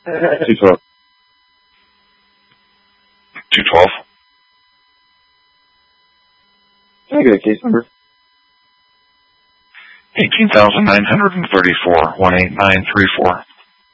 212. 212. Can I get a case number? 18,934, 18934.